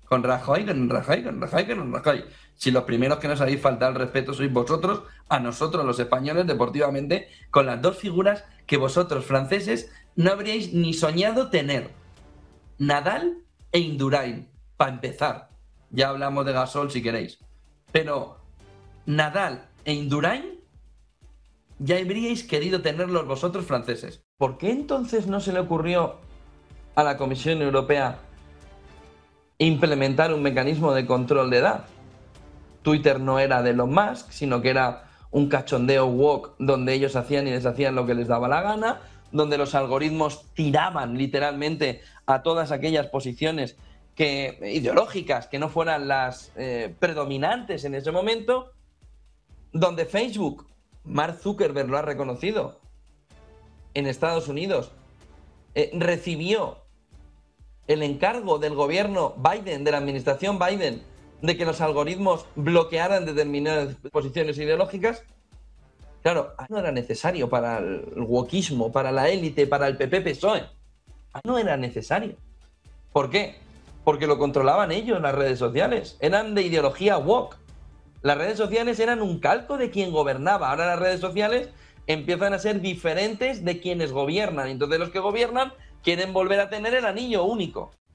Con Rajoy, con Rajoy, con Rajoy, con Rajoy. Si los primeros que nos habéis faltado el respeto sois vosotros, a nosotros los españoles deportivamente, con las dos figuras que vosotros franceses no habríais ni soñado tener. Nadal e Indurain, para empezar. Ya hablamos de Gasol si queréis. Pero Nadal e Indurain ya habríais querido tenerlos vosotros franceses. ¿Por qué entonces no se le ocurrió a la Comisión Europea implementar un mecanismo de control de edad? Twitter no era de Elon Musk, sino que era un cachondeo woke donde ellos hacían y deshacían lo que les daba la gana, donde los algoritmos tiraban literalmente a todas aquellas posiciones ideológicas que no fueran las predominantes en ese momento, donde Facebook, Mark Zuckerberg lo ha reconocido, en Estados Unidos, recibió el encargo del gobierno Biden, de la administración Biden, de que los algoritmos bloquearan determinadas posiciones ideológicas. Claro, no era necesario para el wokismo, para la élite, para el PP-PSOE. No era necesario. ¿Por qué? Porque lo controlaban ellos, las redes sociales. Eran de ideología woke. Las redes sociales eran un calco de quien gobernaba. Ahora las redes sociales empiezan a ser diferentes de quienes gobiernan. Entonces los que gobiernan quieren volver a tener el anillo único.